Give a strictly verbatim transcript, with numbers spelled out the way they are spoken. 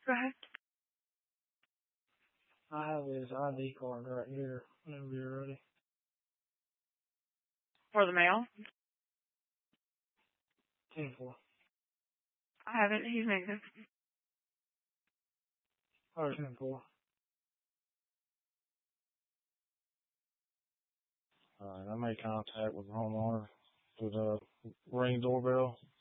Go ahead. I have his I D card right here whenever you're ready. For the mail? ten four. I have it. He's negative. Or ten four. Alright, I made contact with the homeowner with a Ring doorbell.